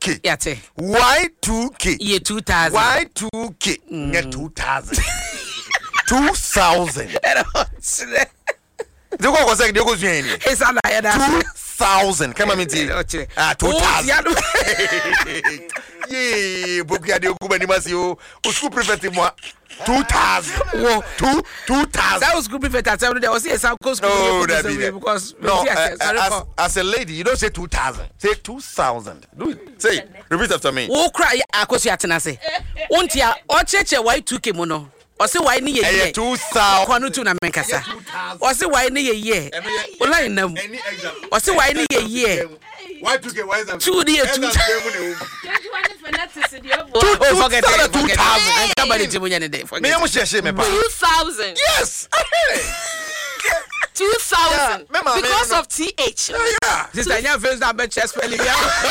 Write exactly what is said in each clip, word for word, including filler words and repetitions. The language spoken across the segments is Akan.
K. Yate. Y two K. Year two thousand. Y two K. Yeah, two thousand. Two thousand. The go was like the goes in. It's a two thousand. Come on, me. Ah, two thousand. Yeah, Bukia de Kubanimasi, who school prefect moi. Two thousand. Whoa, two, two thousand. That was school prefect at seven. There was a school school. No, that be because no. Uh, as, as a lady, you don't say two thousand. Say two thousand. Do it. Say it. Repeat after me. Who cry? Akosi atenase. Untia ocheche why two ke mono. Ose why ni ye ye. two thousand. Kwanu tu na menkasa. Ose why ni ye ye. Ola nam. Ose why ni ye ye. Why two K? Why is that? Two year two. Oh, forget it. Two thousand. Somebody Jimunya ne day. Me am share me pa. Two thousand. Yes. I hear it. Two thousand. Yeah, mama, because mama. of T H. Yeah, yeah. Sister, your face that bet chest spelling.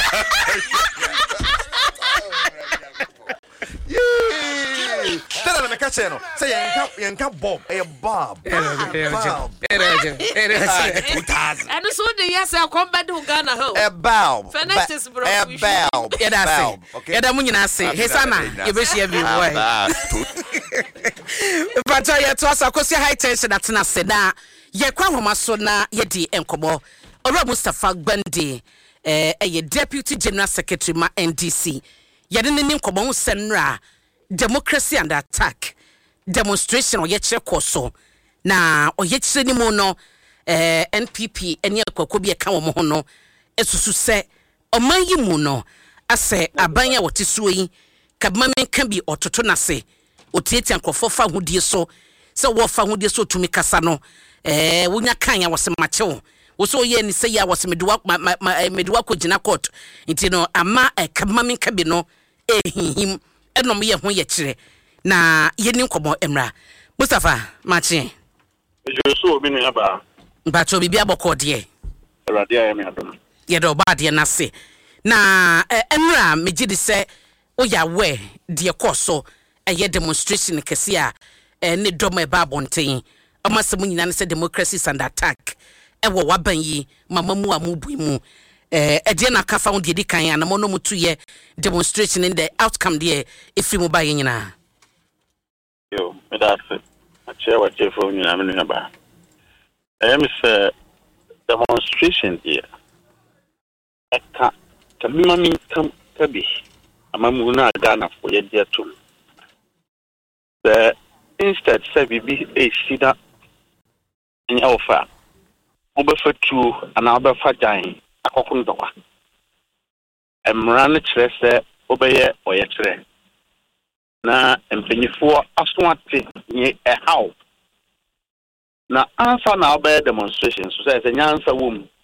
Yeah. Tell them me catch no. Say yanka yanka Bob. A Bob. Bob. Two thousand. And so the yes I come back to Ghana home. A Bob. Fenesters bro. A Bob. Yeah, that's it. Okay. Yeah, that munya na say. Hesana, you be share be boy. But I to us akosi high tension that na say na ye kwa homa so na ye di enkomo. Ora Mustafa Gbande eh eh Deputy General Secretary ma N D C. Yade ne nkomo ho senra democracy under attack demonstration or ye check so na oye kire ni mu no eh N P P ene akwakobi e ka wo mo ho no esusu se oman yi mu no ase abanya wote so yi kabma men ka bi ototo na se otieti ankofo fa hodie so se wo fa hodie so tumi kasa no eh wonya kan ya wose mache wo so ye ni se ya wose meduwa meduwa ko gina court nti no ama kabma men ka bi no ehihim enom ye ho ye kire na ye ni nkomo emra Mustafa machi je so obi ni aba ba cho bibia boko de radio ya me adom ye do ba de na se na emra megidi se o ya we de koso eye demonstration kese a ne dom e ba bonten amasem nyina ne se democracy is under attack e wo waban yi mama mu amubu mu eh ede na ka found di kan ya na mo no mutu ye demonstration in the outcome there if you buy nyina yo me da se a che wa che fo nyina me ba I am say demonstration here eka kamima mi kam kabi amamu na Ghana for ye dia to the instead say bibi e sida in alpha obefa tu ana obefa jan akokundwa emran kire se obeye oye kire na empanyifo aswate ni e how na answer na obeye demonstration so say nyansa wom